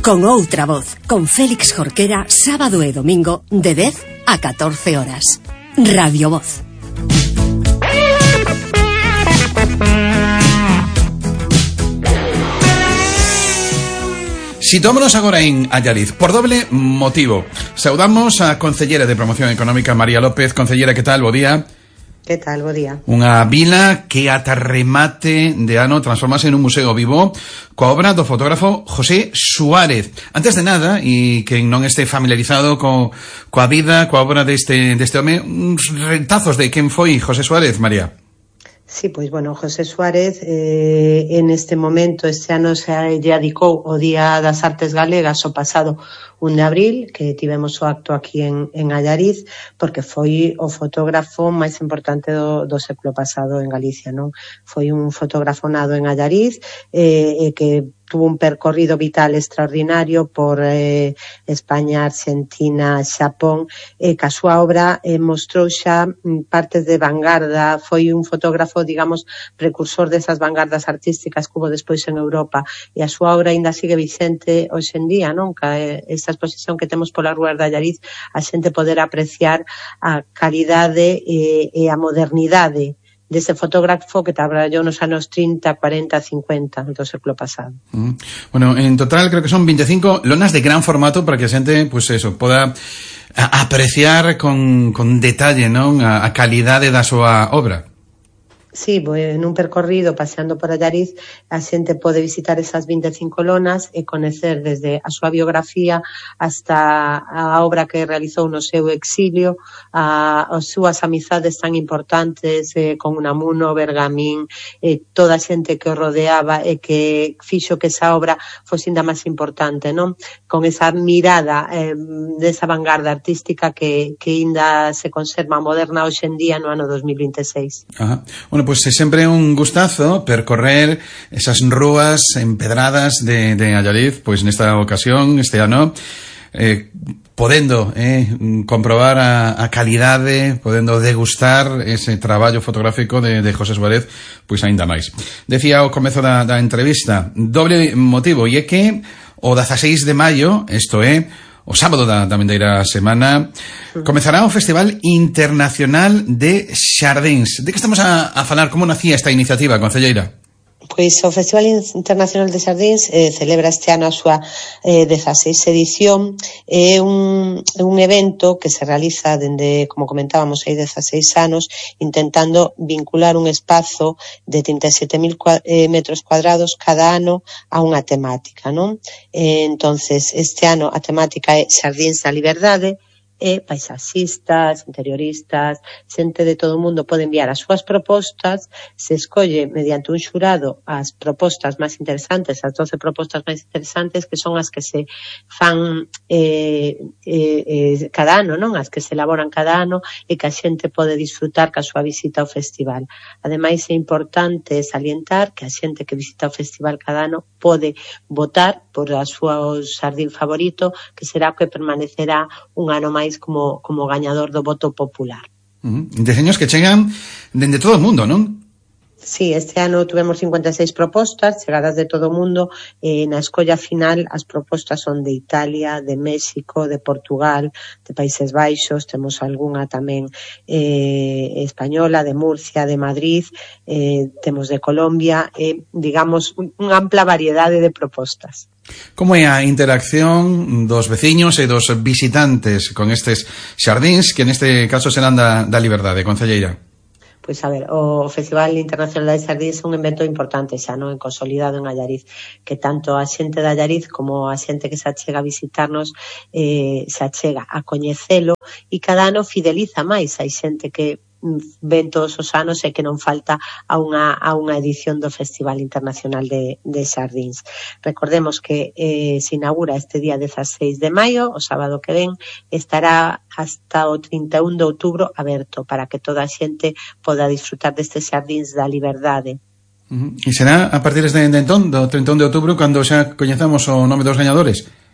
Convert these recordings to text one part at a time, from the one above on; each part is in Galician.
Con outra voz, con Félix Jorquera, sábado e domingo de 10 a 14 horas. Radio Voz. Sitómonos agora en Allariz, por doble motivo. Saudamos a Concellera de Promoción Económica, María López. Concellera, que tal? Bo día. Que tal? Bo día. Unha vila que ata remate de ano transformase en un museo vivo coa obra do fotógrafo José Suárez. Antes de nada, e quen non este familiarizado coa vida, coa obra deste home, uns retazos de quen foi José Suárez, María. Sí, pois, bueno, José Suárez en este momento, este ano se lle adicou o Día das Artes Galegas o pasado 1 de abril, que tivemos o acto aquí en Allariz, porque foi o fotógrafo máis importante do século pasado en Galicia, non? Foi un fotógrafo nado en Allariz, que tuvo un percorrido vital extraordinario por España, Argentina, Xapón, que a súa obra mostrou xa partes de vanguarda, foi un fotógrafo, digamos, precursor desas vanguardas artísticas que hubo despois en Europa, e a súa obra ainda sigue vicente hoxe en día, non? Que esta exposición que temos pola Rúa de Allariz, a xente poder apreciar a calidade e a modernidade dese fotógrafo que traballou nos anos 30, 40, 50 do século pasado. Bueno, en total creo que son 25 lonas de gran formato para que a xente, pues eso, poda apreciar con detalle, non, a calidade da súa obra. Sí, en un percorrido paseando por Allariz a xente pode visitar esas 25 lonas e conocer desde a súa biografía hasta a obra que realizou no seu exilio, as súas amizades tan importantes con Unamuno, Bergamín, toda a xente que o rodeaba e que fixo que esa obra fose ainda máis importante, non? Con esa mirada desa vanguarda artística que ainda se conserva moderna hoxe en día no ano 2026. Ajá. Bueno, pues é sempre un gustazo percorrer esas rúas empedradas de Allariz, pues nesta ocasión, este ano, podendo comprobar a calidade, podendo degustar ese traballo fotográfico de José Suárez, pois aínda máis. Decía ao comezo da entrevista, doble motivo, e é que o 16 de maio, isto é, o sábado da vindeira semana, comezará o Festival Internacional de Xardíns. De que estamos a falar? Como nacía esta iniciativa, concelleira? Pois o Festival Internacional de Xardíns celebra este ano a súa 16 edición. É un evento que se realiza dende, como comentábamos, hai 16 anos, intentando vincular un espazo de 37.000 metros cuadrados cada ano a unha temática, non? Entonces, este ano a temática é Xardíns da Liberdade, e paisaxistas, interioristas, xente de todo o mundo pode enviar as súas propostas, se escolle mediante un xurado as propostas máis interesantes, as 12 propostas máis interesantes, que son as que se fan cada ano, non? As que se elaboran cada ano e que a xente pode disfrutar ca súa visita ao festival. Ademais, é importante salientar que a xente que visita o festival cada ano pode votar por a súa xardín favorito, que será o que permanecerá un ano máis como gañador do voto popular. Deseños que chegan dende todo o mundo, non? Sí, este ano tuvemos 56 propostas chegadas de todo o mundo. Na escolla final as propostas son de Italia, de México, de Portugal, de Países Baixos, temos algunha tamén española, de Murcia, de Madrid, temos de Colombia, digamos, unha ampla variedade de propostas. Como é a interacción dos veciños e dos visitantes con estes xardíns, que neste caso serán da Liberdade, concelleira? Pois a ver, o Festival Internacional de Xardíns é un evento importante xa, non? Consolidado en Allariz, que tanto a xente de Allariz como a xente que se achega a visitarnos se achega a coñecelo, e cada ano fideliza máis. Hai xente que ven todos os anos e que non falta a unha edición do Festival Internacional de Xardíns. Recordemos que se inaugura este día 16 de maio, o sábado que ven, estará hasta o 31 de outubro aberto para que toda a xente poda disfrutar destes xardíns da liberdade. E será a partir de entón, do 31 de outubro, cando xa coñezamos o nome dos gañadores?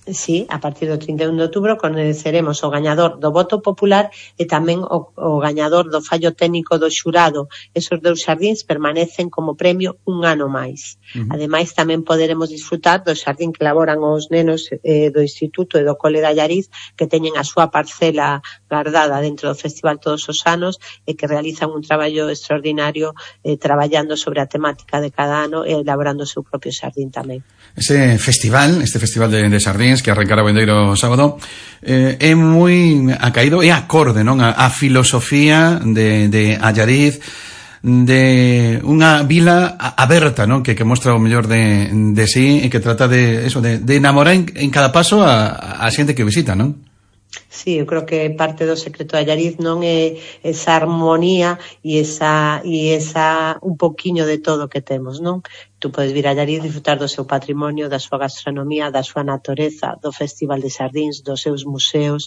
Sí, a partir do 31 de outubro coñeceremos o gañador do voto popular e tamén o gañador do fallo técnico do xurado. Esos 2 xardíns permanecen como premio un ano máis. Ademais, tamén poderemos disfrutar do xardín que elaboran os nenos do Instituto e do Cole de Allariz, que teñen a súa parcela guardada dentro do festival todos os anos e que realizan un traballo extraordinario traballando sobre a temática de cada ano e elaborando o seu propio xardín tamén. Este festival de xardíns que arrancará o vindeiro sábado é moi acaído, é acorde, non, a filosofía de Allariz, de unha vila aberta, non, que mostra o mellor de sí e que trata de eso, de enamorar en cada paso a xente que visita, non? Sí, eu creo que parte do secreto de Allariz non é esa armonía e esa un poquiño de todo que temos, non? Tú podes vir a Allariz, disfrutar do seu patrimonio, da súa gastronomía, da súa natureza, do Festival de Xardíns, dos seus museos,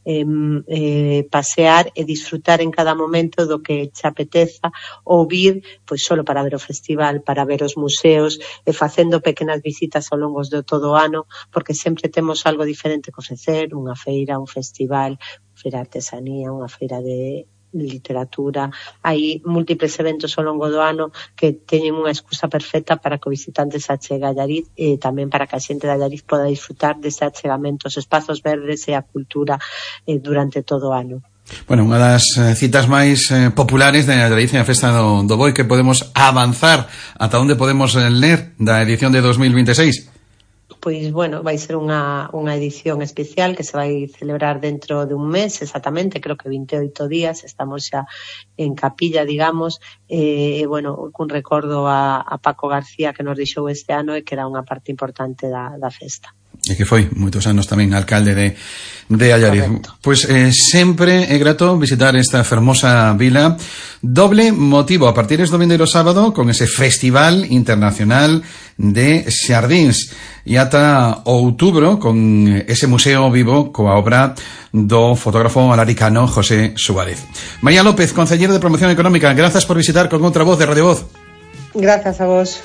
pasear e disfrutar en cada momento do que te apeteza, ou vir, pois solo para ver o festival, para ver os museos, e facendo pequenas visitas ao longo de todo o ano, porque sempre temos algo diferente que ofrecer, unha feira, un festival, feira de artesanía, unha feira de literatura. Hai múltiples eventos ao longo do ano que teñen unha excusa perfecta para que o visitante se achegue a Allariz e tamén para que a xente de Allariz poda disfrutar dese achegamento aos espazos verdes e a cultura durante todo o ano. Bueno, unha das citas máis populares de Allariz é a Festa do Boi, que podemos avanzar ata onde podemos ler da edición de 2026. Pois, bueno, vai ser unha edición especial que se vai celebrar dentro de un mes, exactamente, creo que 28 días, estamos xa en capilla, digamos, bueno, cun recordo a Paco García que nos deixou este ano e que era unha parte importante da festa. E que foi moitos anos tamén alcalde de Allariz. Pois sempre é grato visitar esta fermosa vila. Doble motivo a partir do vindeiro sábado con ese Festival Internacional de Xardíns e ata outubro con ese museo vivo coa obra do fotógrafo alaricano José Suárez. María López, concelleira de Promoción Económica, grazas por visitar Con Outra Voz de Radio Voz. Gracias a vos.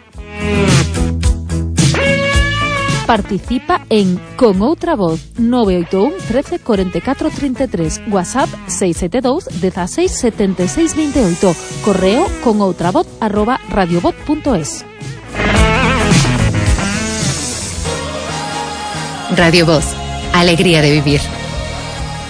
Participa en Con Outra Voz 981 13 44 33, WhatsApp 672 16 76 28, correo conoutravoz@radiovoz.es. Radio Voz, alegría de vivir.